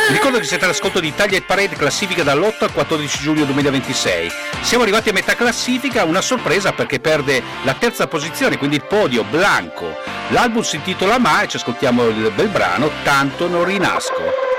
Ricordo che siete all'ascolto di Italia Hit Parade, classifica dall'8 al 14 giugno 2026. Siamo arrivati a metà classifica, una sorpresa perché perde la terza posizione, quindi il podio Blanco. L'album si intitola Ma e ci ascoltiamo il bel brano Tanto non rinasco.